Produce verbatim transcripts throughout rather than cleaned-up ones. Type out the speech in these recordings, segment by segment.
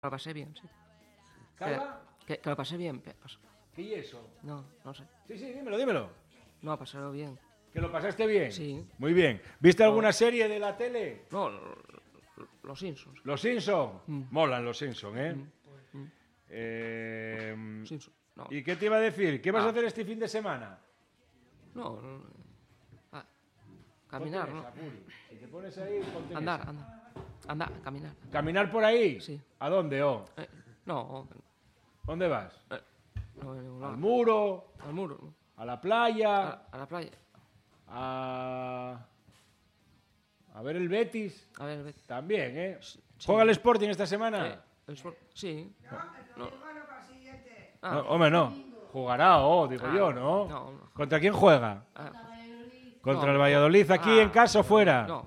Lo pasé bien, sí. ¿Calva? Que, que lo pasé bien. pe- pas- ¿Qué y eso? No, no sé. Sí, sí, dímelo, dímelo. No, pasarlo bien. ¿Que lo pasaste bien? Sí. Muy bien. ¿Viste No. alguna serie de la tele? No, lo- lo- los Simpsons. ¿Los Simpson? Mm. Molan los Simpson, ¿eh? Mm, mm. Eh, Simpsons. No, ¿Y qué te iba a decir? ¿Qué vas a Ah. hacer este fin de semana? no, no. Ah, caminar, Ponte en ¿no? esa, Puri. Si te pones ahí, ponte en Andar, esa. andar. Andar, caminar. ¿Caminar por ahí? Sí. ¿A dónde, oh? Eh, no, ¿Dónde vas? eh, no, en ningún ¿Al lado. muro? Al muro, ¿no? ¿A la playa? A, a la playa. ¿A... a ver el Betis? A ver, vete. También, ¿eh? Sí. ¿Juega el Sporting esta semana? Eh, el sport- sí. No. No, hombre, no. Jugará, oh, digo Ah, yo, ¿no? no, no. ¿Contra quién juega? Ah, ¿Contra No. el Valladolid aquí Ah. en casa o fuera? no.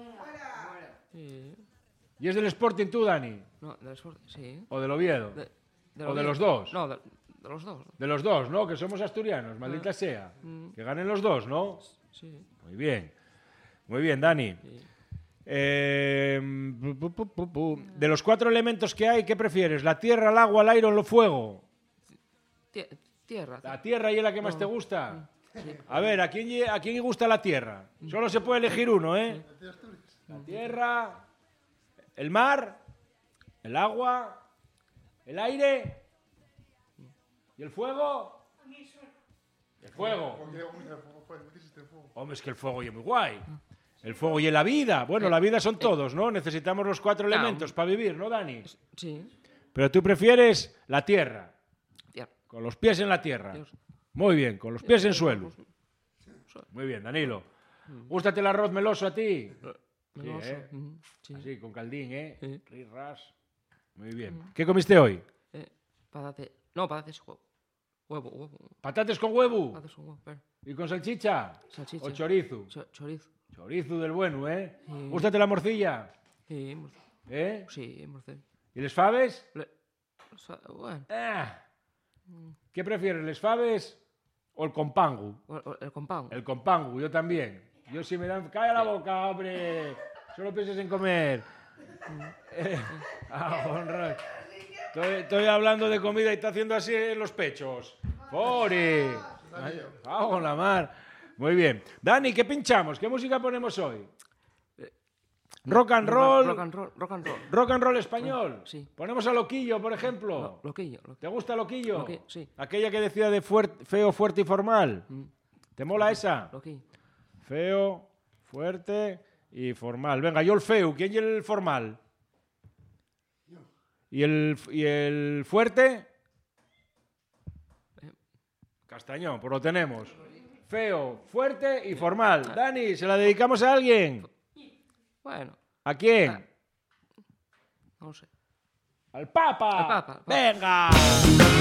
Sí. ¿Y es del Sporting tú, Dani? No, del sport, sí. ¿O del Oviedo? De, ¿O de los dos? No, de, de los dos. De los dos, ¿no? Que somos asturianos, maldita sea. Mm. Que ganen los dos, ¿no? Sí. Muy bien. Muy bien, Dani. Sí. Eh, pu, pu, pu, pu, pu. De los cuatro elementos que hay, ¿qué prefieres? ¿La tierra, el agua, el aire o el fuego? Tie- tierra. ¿La tierra y es la que más No. te gusta? A ver, ¿a quién, lle- ¿a quién le gusta la tierra? Solo se puede elegir uno, ¿eh? La tierra, el mar, el agua, el aire y el fuego. El fuego. Hombre, es que el fuego y es muy guay. El fuego y la vida. Bueno, la vida son todos, ¿no? Necesitamos los cuatro Claro. elementos para vivir, ¿no, Dani? Sí. Pero tú prefieres la tierra, Tierra. con los pies en la tierra. Dios. Muy bien, con los pies en suelo. Su- Muy bien, Danilo. ¿Gústate el arroz meloso a ti? meloso, ¿eh? mm, sí. Así, con caldín, ¿eh? Sí. Ris, ras. Muy bien. ¿Qué comiste hoy? Eh, patate. No, patates huevo. Huevo, huevo. ¿Patates con huevo? Patates con huevo. pero- ¿Y con salchicha? Salchicha. ¿O chorizo? Cho- chorizo. Chorizo del bueno, ¿eh? Sí. ¿Gústate la morcilla? Sí, hemos- ¿Eh? sí, hemos de- ¿Y les faves? le- o sea, bueno, Ah. ¿Qué prefieres, les faves o el compangu? o- o- el compound. El compangu, yo también. Yo si me dan... ¡Calla la boca, hombre! Solo pienses en comer. Eh, ah, honra. Estoy, estoy hablando de comida y está haciendo así en los pechos. ¡Fori! ¡Cago en la mar! Muy bien. Dani, ¿qué pinchamos? ¿Qué música ponemos hoy? Rock and roll. Rock and roll. Rock and roll. Rock and roll español. Sí. Ponemos a Loquillo, por ejemplo. Lo- Loquillo. lo- ¿Te gusta Loquillo? Loqui- sí. Aquella que decía de fuer- feo, fuerte y formal. Mm, ¿Te mola esa? Loquillo. Feo, fuerte y formal. Venga, yo el feo. ¿Quién y el formal? ¿Y el, y el fuerte? Castañón, pues lo tenemos. Feo, fuerte y formal. Dani, ¿se la dedicamos a alguien? Bueno, ¿A quién? no sé. ¡Al Papa! Al Papa, al Papa. ¡Venga!